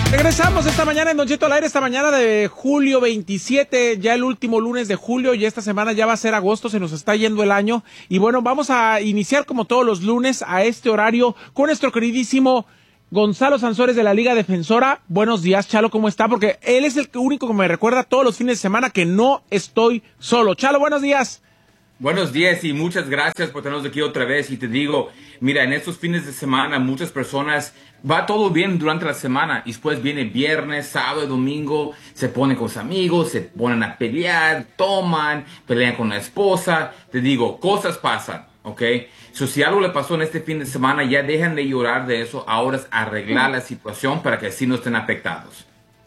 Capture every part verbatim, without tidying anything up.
Regresamos esta mañana en Don Cheto al aire, esta mañana de julio veintisiete, ya el último lunes de julio, y esta semana ya va a ser agosto, se nos está yendo el año. Y bueno, vamos a iniciar como todos los lunes a este horario con nuestro queridísimo Gonzalo Sansores de la Liga Defensora. Buenos días, Chalo, ¿cómo está? Porque él es el único que me recuerda todos los fines de semana que no estoy solo. Chalo, buenos días. Buenos días y muchas gracias por tenernos aquí otra vez. Y te digo, mira, en estos fines de semana muchas personas, va todo bien durante la semana y después viene viernes, sábado y domingo, se ponen con sus amigos, se ponen a pelear, toman, pelean con la esposa. Te digo, cosas pasan, ¿ok? So, si algo le pasó en este fin de semana, ya dejan de llorar de eso. Ahora es arreglar la situación para que así no estén afectados.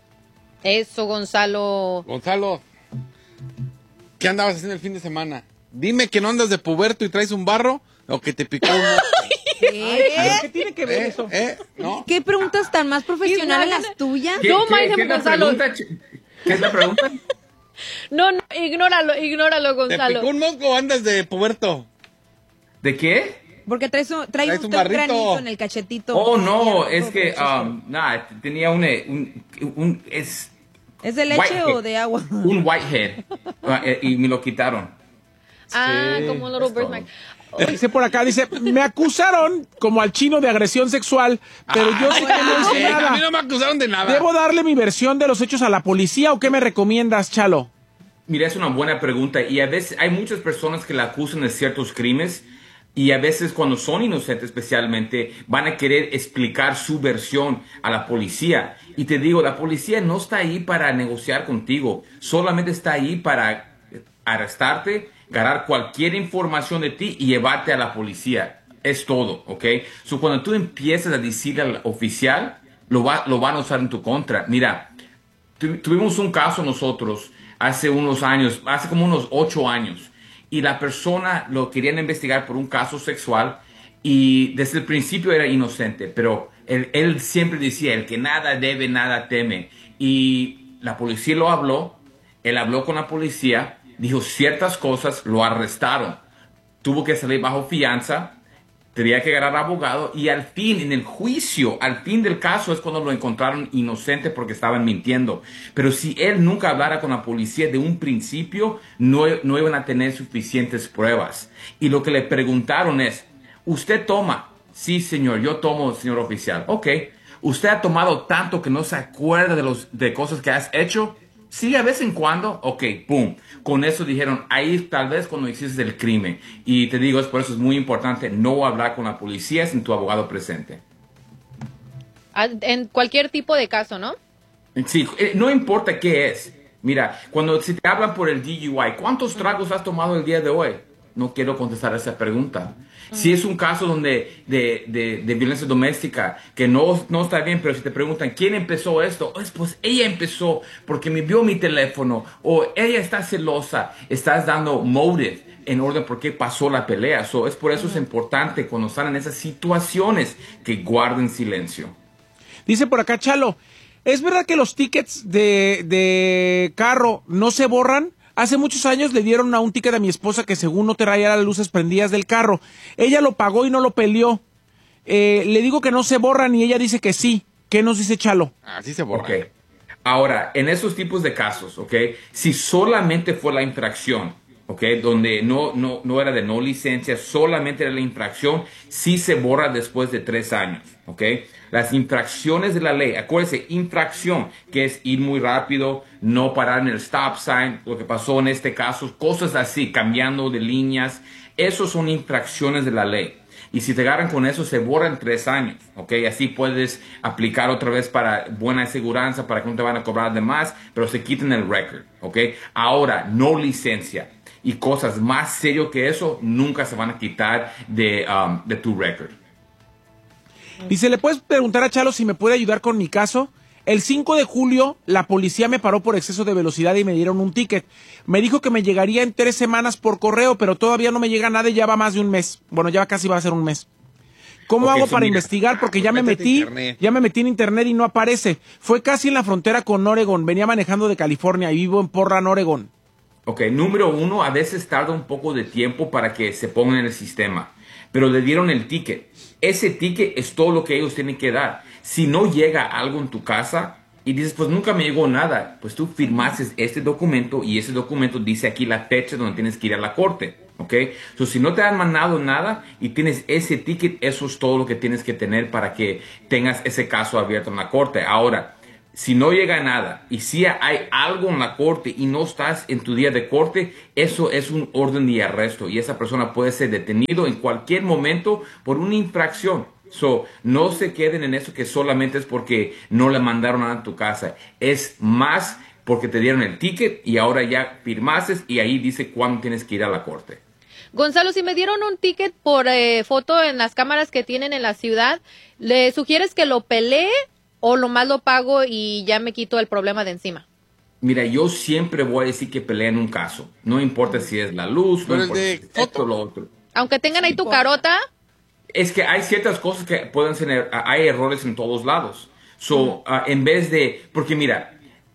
Eso, Gonzalo. Gonzalo, ¿qué andabas haciendo el fin de semana? Dime que no andas de puberto y traes un barro o que te picó un... ¿Qué? ¿Qué tiene que ver ¿Eh? eso? ¿Eh? ¿No? ¿Qué preguntas tan más profesionales las tuyas? ¿Qué, No, qué- Maite qué es la Gonzalo. pregunta? ¿Qué es la pregunta? No, no, ignóralo, ignóralo, ¿Te Gonzalo. picó un mosco o andas de puberto? ¿De qué? Porque traes un, trae Traes usted un un, barrito. granito en el cachetito. Oh, no, Izquierdo, es que, todo um, nada, tenía un, un, un- es ¿Es de leche Whitehead. o de agua? un whitehead uh, eh, y me lo quitaron. Ah, Sí, como un little es todo. birthmark. Dice por acá, dice, me acusaron como al chino de agresión sexual, pero yo sé que no hice Eh, a nada. mí no me acusaron de nada. ¿Debo darle mi versión de los hechos a la policía o qué me recomiendas, Chalo? Mira, es una buena pregunta y a veces hay muchas personas que la acusan de ciertos crímenes y a veces cuando son inocentes especialmente van a querer explicar su versión a la policía. Y te digo, la policía no está ahí para negociar contigo, solamente está ahí para arrestarte, ganar cualquier información de ti y llevarte a la policía. Es todo, ¿ok? So, cuando tú empiezas a decir al oficial, lo, va, lo van a usar en tu contra. Mira, tu- tuvimos un caso nosotros hace unos años, hace como unos ocho años, y la persona lo querían investigar por un caso sexual y desde el principio era inocente, pero él, él siempre decía, el que nada debe, nada teme. Y la policía lo habló, él habló con la policía, dijo ciertas cosas, lo arrestaron, tuvo que salir bajo fianza, tenía que ganar abogado y al fin, en el juicio, al fin del caso es cuando lo encontraron inocente porque estaban mintiendo. Pero si él nunca hablara con la policía de un principio, no, no iban a tener suficientes pruebas. Y lo que le preguntaron es, ¿usted toma? Sí, señor, yo tomo, señor oficial. Ok. ¿Usted ha tomado tanto que no se acuerda de, los, de cosas que has hecho? Sí, a vez en cuando. Ok, pum. Con eso dijeron, ahí tal vez cuando hiciste el crimen. Y te digo, es por eso es muy importante no hablar con la policía sin tu abogado presente. Ah, en cualquier tipo de caso, ¿no? Sí, eh, no importa qué es. Mira, cuando si te hablan por el D U I, ¿cuántos tragos has tomado el día de hoy? No quiero contestar esa pregunta. Si es un caso donde de, de, de violencia doméstica que no, no está bien, pero si te preguntan quién empezó esto, oh, pues ella empezó porque me vio mi teléfono o ella está celosa, estás dando motive en orden por qué pasó la pelea. So, es por eso es importante cuando están en esas situaciones que guarden silencio. Dice por acá, Chalo, ¿es verdad que los tickets de, de carro no se borran? Hace muchos años le dieron a un ticket a mi esposa que según no traía las luces prendidas del carro. Ella lo pagó y no lo peleó. Eh, le digo que no se borran y ella dice que sí. ¿Qué nos dice Chalo? Así se borra. Ok. Ahora, en esos tipos de casos, ok, si solamente fue la infracción, ok, donde no, no, no era de no licencia, solamente era la infracción, sí se borra después de tres años, ok. Las infracciones de la ley, acuérdense, infracción, que es ir muy rápido, no parar en el stop sign, lo que pasó en este caso, cosas así, cambiando de líneas, esos son infracciones de la ley. Y si te agarran con eso, se borra en tres años, ¿ok? Así puedes aplicar otra vez para buena aseguranza, para que no te van a cobrar de más, pero se quiten el record, ¿ok? Ahora, no licencia y cosas más serias que eso nunca se van a quitar de, um, de tu record. Dice, ¿le puedes preguntar a Chalo si me puede ayudar con mi caso? El cinco de julio, la policía me paró por exceso de velocidad y me dieron un ticket. Me dijo que me llegaría en tres semanas por correo, pero todavía no me llega nada y ya va más de un mes. Bueno, ya casi va a ser un mes. ¿Cómo Ok, hago so para mira, investigar? Porque ya me métete a metí, internet. ya me metí en internet y no aparece. Fue casi en la frontera con Oregon. Venía manejando de California y vivo en Portland, Oregon. Ok, número uno, a veces tarda un poco de tiempo para que se pongan en el sistema, pero le dieron el ticket. Ese ticket es todo lo que ellos tienen que dar. Si no llega algo en tu casa y dices, pues nunca me llegó nada, pues tú firmaste este documento y ese documento dice aquí la fecha donde tienes que ir a la corte, ¿ok? So, si no te han mandado nada y tienes ese ticket, eso es todo lo que tienes que tener para que tengas ese caso abierto en la corte. Ahora, si no llega nada y si hay algo en la corte y no estás en tu día de corte, eso es un orden de arresto y esa persona puede ser detenido en cualquier momento por una infracción. So, no se queden en eso que solamente es porque no le mandaron nada a tu casa. Es más porque te dieron el ticket y ahora ya firmaste y ahí dice cuándo tienes que ir a la corte. Gonzalo, si me dieron un ticket por eh, foto en las cámaras que tienen en la ciudad, ¿le sugieres que lo pelee o lo más lo pago y ya me quito el problema de encima? Mira, yo siempre voy a decir que peleen un caso. No importa si es la luz, no Pero el importa de si es esto o lo otro. Aunque tengan ahí tu carota. Es que hay ciertas cosas que pueden ser, hay errores en todos lados. So, uh, en vez de, porque mira,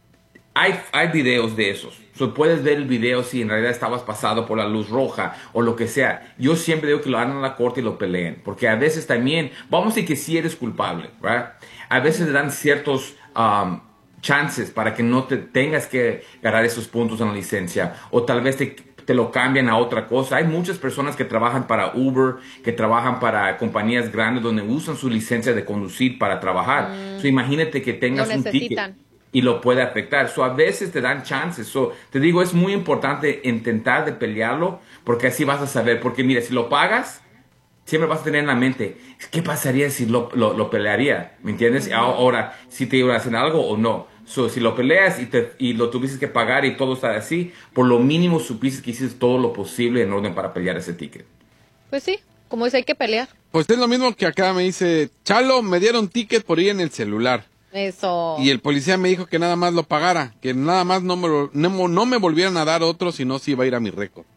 hay, hay videos de esos. So, puedes ver el video si en realidad estabas pasado por la luz roja o lo que sea. Yo siempre digo que lo hagan a la corte y lo peleen. Porque a veces también, vamos a decir que sí eres culpable, ¿verdad? A veces le dan ciertos um, chances para que no te tengas que ganar esos puntos en la licencia. O tal vez te... te lo cambian a otra cosa. Hay muchas personas que trabajan para Uber, que trabajan para compañías grandes donde usan su licencia de conducir para trabajar. Mm. So, imagínate que tengas un ticket y lo puede afectar. So, a veces te dan chances. So, te digo, es muy importante intentar de pelearlo porque así vas a saber. Porque mira, si lo pagas, siempre vas a tener en la mente, ¿qué pasaría si lo, lo, lo pelearía? ¿Me entiendes? Mm. Ahora, si te iban a hacer algo o no. So, si lo peleas y, te, y lo tuviste que pagar y todo está así, por lo mínimo supiste que hiciste todo lo posible en orden para pelear ese ticket. Pues sí, como dice, hay que pelear. Pues es lo mismo que acá me dice, Chalo, me dieron ticket por ir en el celular. Eso. Y el policía me dijo que nada más lo pagara, que nada más no me, lo, no, no me volvieran a dar otro, sino si iba a ir a mi récord.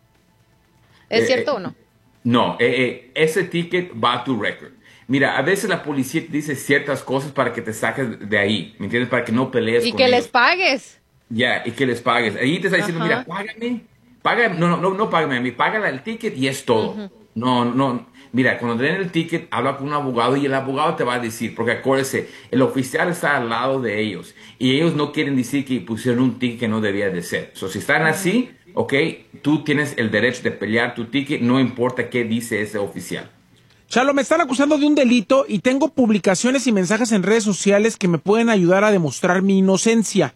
¿Es eh, cierto eh, o no? No, eh, eh, ese ticket va a tu récord. Mira, a veces la policía te dice ciertas cosas para que te saques de ahí, ¿me entiendes? Para que no pelees y con que ellos. les pagues. Ya, yeah, y que les pagues. Ahí te está diciendo, Ajá. mira, págame, págame, no, no, no, no págame a mí, págale el ticket y es todo. Uh-huh. No, no, mira, cuando te den el ticket, habla con un abogado y el abogado te va a decir, porque acuérdese, el oficial está al lado de ellos y ellos no quieren decir que pusieron un ticket que no debía de ser. So, si están así, ok, tú tienes el derecho de pelear tu ticket, no importa qué dice ese oficial. Chalo, me están acusando de un delito y tengo publicaciones y mensajes en redes sociales que me pueden ayudar a demostrar mi inocencia.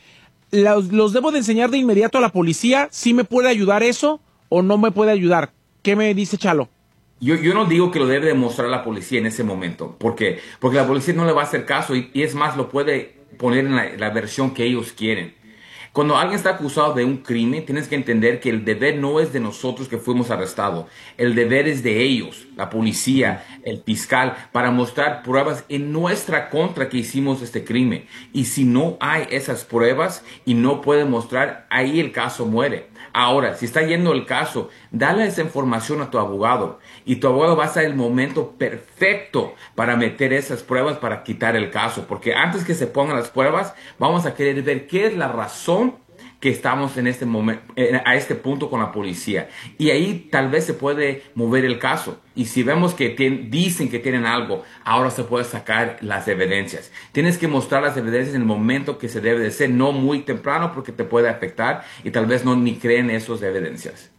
¿Los, los debo de enseñar de inmediato a la policía? ¿Sí me puede ayudar eso o no me puede ayudar? ¿Qué me dice Chalo? Yo, yo no digo que lo debe demostrar a la policía en ese momento. ¿Por qué? Porque la policía no le va a hacer caso y, y es más, lo puede poner en la, la versión que ellos quieren. Cuando alguien está acusado de un crimen, tienes que entender que el deber no es de nosotros que fuimos arrestados. El deber es de ellos, la policía, el fiscal, para mostrar pruebas en nuestra contra que hicimos este crimen. Y si no hay esas pruebas y no puede mostrar, ahí el caso muere. Ahora, si está yendo el caso, dale esa información a tu abogado y tu abogado va a ser el momento perfecto para meter esas pruebas para quitar el caso. Porque antes que se pongan las pruebas, vamos a querer ver qué es la razón que estamos en este momento, a este punto con la policía. Y ahí tal vez se puede mover el caso. Y si vemos que ten, dicen que tienen algo, ahora se puede sacar las evidencias. Tienes que mostrar las evidencias en el momento que se debe de ser, no muy temprano porque te puede afectar y tal vez no ni creen esas evidencias.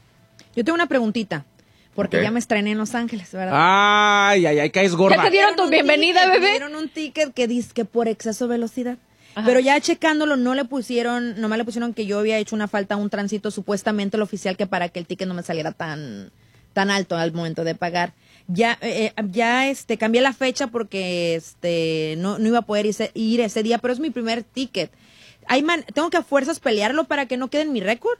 Yo tengo una preguntita, porque Okay. ya me estrené en Los Ángeles, ¿verdad? Ay, ay, ay, caes gorda. ¿Ya te dieron tu un bienvenida, ticket, bebé? Me dieron un ticket que dice que por exceso de velocidad. Ajá. Pero ya checándolo, no le pusieron, nomás le pusieron que yo había hecho una falta a un tránsito, supuestamente el oficial, que para que el ticket no me saliera tan, tan alto al momento de pagar. Ya, eh, ya este, cambié la fecha porque este, no, no iba a poder irse, ir ese día, pero es mi primer ticket. Hay man, ¿tengo que a fuerzas pelearlo para que no quede en mi récord?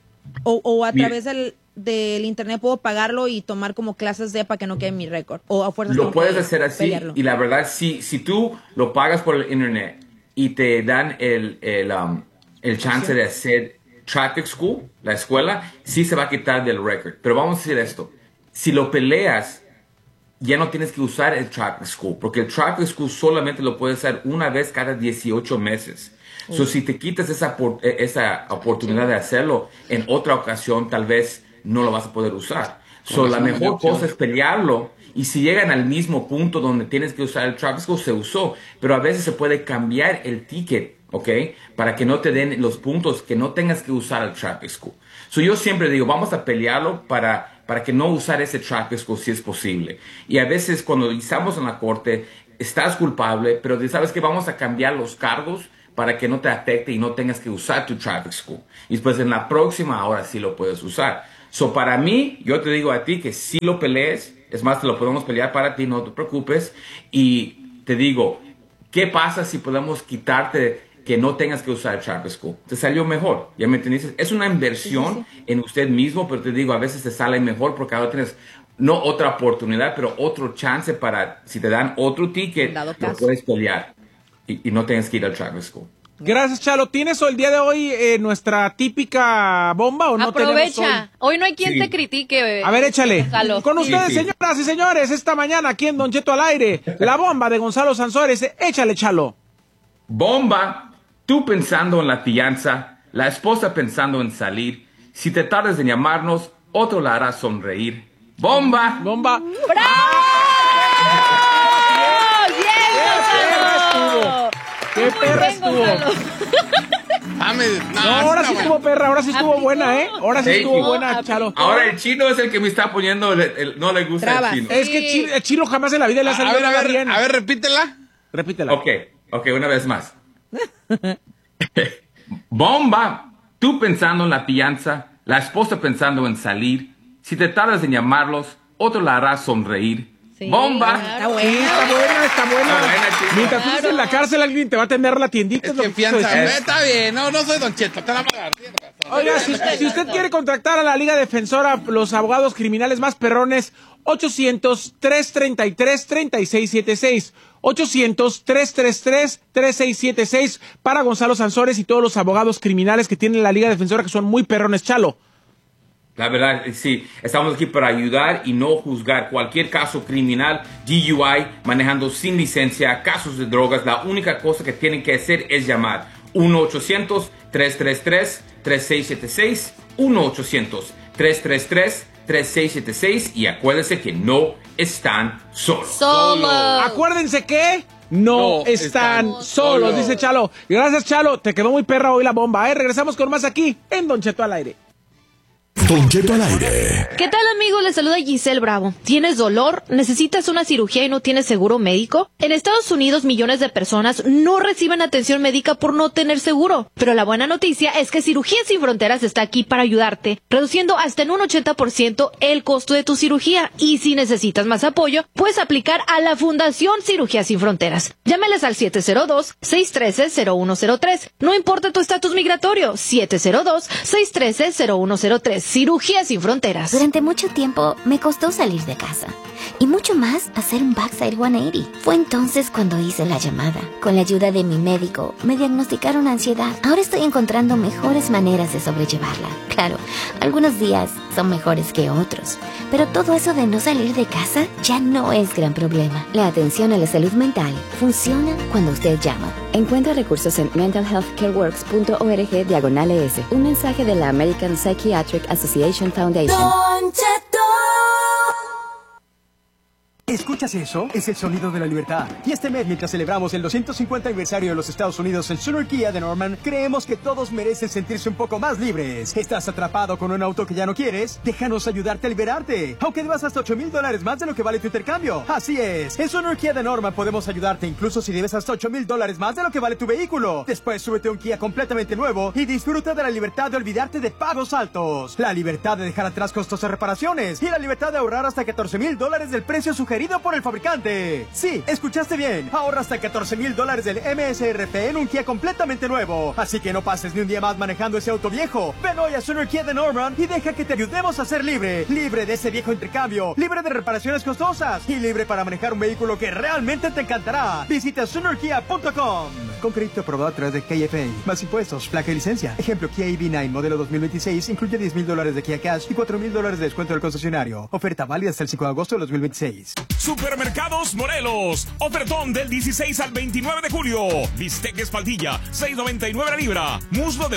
O, o a Mira. través del, del internet puedo pagarlo y tomar como clases de para que no quede en mi récord. O a fuerzas Lo tengo puedes que hacer así pelearlo. y la verdad, si, si tú lo pagas por el internet y te dan el, el, um, el chance de hacer traffic school, la escuela, sí se va a quitar del record. Pero vamos a decir esto, si lo peleas, ya no tienes que usar el traffic school, porque el traffic school solamente lo puedes usar una vez cada dieciocho meses. Uh. So, si te quitas esa, esa oportunidad de hacerlo, en otra ocasión tal vez no lo vas a poder usar. So, la mejor cosa es pelearlo Y si llegan al mismo punto donde tienes que usar el traffic school, se usó. Pero a veces se puede cambiar el ticket, ¿ok? Para que no te den los puntos, que no tengas que usar el traffic school. So yo siempre digo, vamos a pelearlo para, para que no usar ese traffic school si es posible. Y a veces cuando estamos en la corte, estás culpable, pero sabes que vamos a cambiar los cargos para que no te afecte y no tengas que usar tu traffic school. Y después en la próxima ahora sí lo puedes usar. So para mí, yo te digo a ti que sí lo pelees. Es más, te lo podemos pelear para ti, no te preocupes. Y te digo, ¿qué pasa si podemos quitarte que no tengas que usar el traffic school? Te salió mejor, ¿ya me entendiste? Es una inversión sí, sí, sí. en usted mismo, pero te digo, a veces te sale mejor porque ahora tienes, no otra oportunidad, pero otro chance para, si te dan otro ticket, lo puedes pelear y, y no tienes que ir al traffic school. Gracias, Chalo. ¿Tienes el día de hoy eh, nuestra típica bomba o no? Aprovecha. Hoy? hoy no hay quien sí. te critique. A ver, échale. Gonzalo. Con ustedes, sí, sí. señoras y señores, esta mañana aquí en Don Cheto al aire, la bomba de Gonzalo Sansores. Échale, Chalo. Bomba. Tú pensando en la fianza, la esposa pensando en salir. Si te tardas en llamarnos, otro la hará sonreír. Bomba. Bomba. ¡Bravo! ¡Qué perra estuvo! Ah, me, no, no, ahora sí estuvo perra, ahora sí estuvo buena, ¿eh? Ahora sí Thank estuvo you. buena, Chalo. Ahora el chino es el que me está poniendo, el, el, no le gusta Trabas. el chino. Es que chino, el chino jamás en la vida le ha A, salido a ver, a ver, bien. a ver, repítela. Repítela. Ok, ok, una vez más. Bomba. Tú pensando en la fianza, la esposa pensando en salir. Si te tardas en llamarlos, otro la hará sonreír. Sí, Bomba. claro. Sí, está buena, está buena. Está buena, chino. Mientras tú Claro. estés en la cárcel, alguien te va a atender la tiendita. Es lo que que quiso fianza, decir. eh, está bien, no, no soy Don Cheto, te la voy a dar. tienes razón. Oiga, si, si usted quiere contactar a la Liga Defensora, los abogados criminales más perrones, ochocientos, tres treinta y tres, treinta y seis setenta y seis. ochocientos, tres treinta y tres, treinta y seis setenta y seis para Gonzalo Sansores y todos los abogados criminales que tienen la Liga Defensora que son muy perrones, Chalo. La verdad, sí, estamos aquí para ayudar y no juzgar cualquier caso criminal, D U I, manejando sin licencia, casos de drogas. La única cosa que tienen que hacer es llamar uno ochocientos, tres treinta y tres, treinta y seis setenta y seis, uno ochocientos, tres treinta y tres, treinta y seis setenta y seis y acuérdense que no están solos. Solo. Acuérdense que no, No están, están solos, solos. dice Chalo. Gracias, Chalo. Te quedó muy perra hoy la bomba, ¿eh? Regresamos con más aquí en Don Cheto al aire. Don Cheto al aire. ¿Qué tal, amigos? Les saluda Giselle Bravo. ¿Tienes dolor? ¿Necesitas una cirugía y no tienes seguro médico? En Estados Unidos, millones de personas no reciben atención médica por no tener seguro. Pero la buena noticia es que Cirugías Sin Fronteras está aquí para ayudarte, reduciendo hasta en un ochenta por ciento el costo de tu cirugía. Y si necesitas más apoyo, puedes aplicar a la Fundación Cirugías Sin Fronteras. Llámeles al siete cero dos, seis uno tres, cero uno cero tres. No importa tu estatus migratorio, siete cero dos, seis uno tres, cero uno cero tres. Cirugías Sin Fronteras. Durante mucho tiempo me costó salir de casa. Y mucho más hacer un backside ciento ochenta. Fue entonces cuando hice la llamada. Con la ayuda de mi médico, me diagnosticaron ansiedad. Ahora estoy encontrando mejores maneras de sobrellevarla. Claro, algunos días son mejores que otros. Pero todo eso de no salir de casa ya no es gran problema. La atención a la salud mental funciona cuando usted llama. Encuentra recursos en mental health care works punto org diagonal es. Un mensaje de la American Psychiatric Association Foundation. ¿Escuchas eso? Es el sonido de la libertad. Y este mes, mientras celebramos el doscientos cincuenta aniversario de los Estados Unidos en Sooner Kia de Norman, creemos que todos merecen sentirse un poco más libres. ¿Estás atrapado con un auto que ya no quieres? Déjanos ayudarte a liberarte, aunque debas hasta ocho mil dólares más de lo que vale tu intercambio. Así es, en Sooner Kia de Norman podemos ayudarte incluso si debes hasta ocho mil dólares más de lo que vale tu vehículo. Después súbete a un Kia completamente nuevo y disfruta de la libertad de olvidarte de pagos altos, la libertad de dejar atrás costosas reparaciones y la libertad de ahorrar hasta catorce mil dólares del precio sugerido por el fabricante. Sí, escuchaste bien. Ahorra hasta catorce mil dólares del M S R P en un Kia completamente nuevo. Así que no pases ni un día más manejando ese auto viejo. Ven hoy a Sooner Kia de Norman y deja que te ayudemos a ser libre. Libre de ese viejo intercambio, libre de reparaciones costosas y libre para manejar un vehículo que realmente te encantará. Visita Sooner Kia punto com. Con crédito aprobado a través de K F A. Más impuestos, placa y licencia. Ejemplo, Kia E V nueve modelo dos mil veintiséis incluye diez mil dólares de Kia Cash y cuatro mil dólares de descuento del concesionario. Oferta válida hasta el cinco de agosto de dos mil veintiséis. Supermercados Morelos. Ofertón del dieciséis al veintinueve de julio. Bistec de espaldilla, seis noventa y nueve la libra. Muslo de